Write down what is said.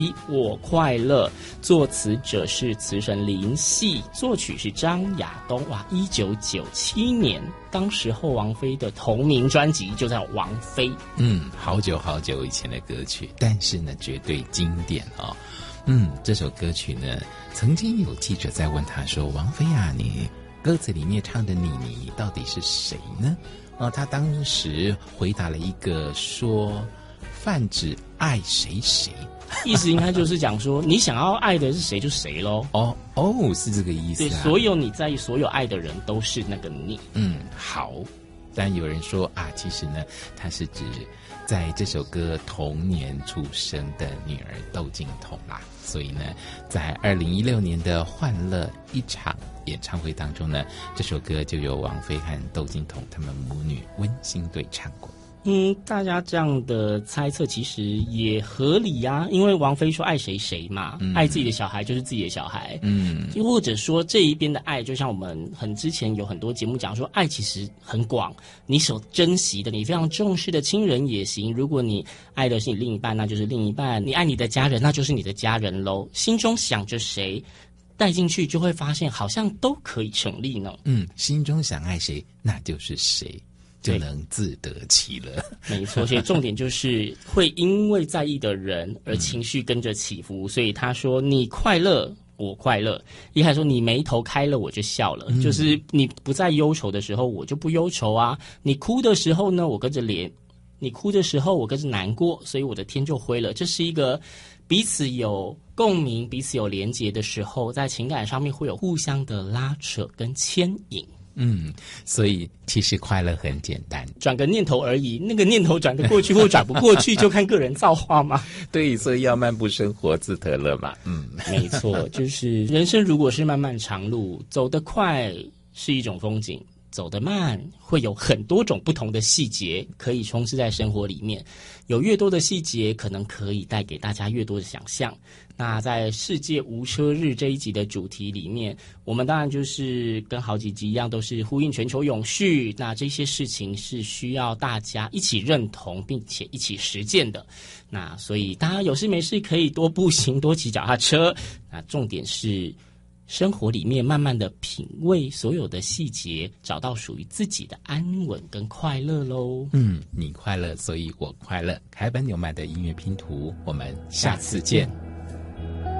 我快乐，作词者是词神林夕，作曲是张亚东。哇，1997年，当时候王菲的同名专辑就叫《王菲》。 好久好久以前的歌曲，但是呢，绝对经典哦。这首歌曲呢，曾经有记者在问他说：“王菲啊，你歌词里面唱的你到底是谁呢？”他当时回答了一个说：“泛指爱谁谁。” 意思应该就是讲说，你想要爱的是谁就谁咯。 是这个意思啊。 对，所有你在意所有爱的人都是那个你。 好。但有人说啊，其实呢，它是指在这首歌同年出生的女儿窦靖童啦。所以呢，在2016年的欢乐一场演唱会当中呢，这首歌就由王菲和窦靖童他们母女温馨对唱过。 大家这样的猜测其实也合理啊，因为王菲说爱谁谁嘛，爱自己的小孩就是自己的小孩。又或者说这一边的爱，就像我们之前有很多节目讲说，爱其实很广，你所珍惜的，你非常重视的亲人也行。如果你爱的是你另一半，那就是另一半；你爱你的家人，那就是你的家人咯。心中想着谁，带进去就会发现好像都可以成立呢。 心中想爱谁，那就是谁。就能自得其乐。 没错，所以重点就是会因为在意的人而情绪跟着起伏。所以他说你快乐我快乐，一开始说你眉头开了我就笑了，就是你不再忧愁的时候我就不忧愁啊，你哭的时候呢我跟着你哭的时候我跟着难过，所以我的天就灰了。这是一个彼此有共鸣彼此有连结的时候，在情感上面会有互相的拉扯跟牵引。 所以其实快乐很简单， 转个念头而已，那个念头转得过去或转不过去就看个人造化嘛。 对，所以要漫步生活自得乐嘛。 没错，就是人生如果是漫漫长路，走得快是一种风景，走得慢会有很多种不同的细节可以充斥在生活里面，有越多的细节可能可以带给大家越多的想象。那在世界无车日这一集的主题里面，我们当然就是跟好几集一样，都是呼应全球永续，那这些事情是需要大家一起认同并且一起实践的。那所以大家有事没事可以多步行多骑脚踏车，那重点是生活里面慢慢的品味所有的细节，找到属于自己的安稳跟快乐咯。 你快乐所以我快乐，凯本纽曼的音乐拼图，我们下次见。